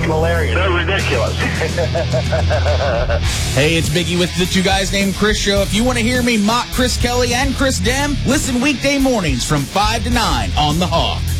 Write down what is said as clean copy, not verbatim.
fucking hilarious. They're ridiculous. Hey, it's Biggie with the Two Guys Named Chris show. If you want to hear me mock Chris Kelly and Chris Dem, listen weekday mornings from 5 to 9 on The Hawk.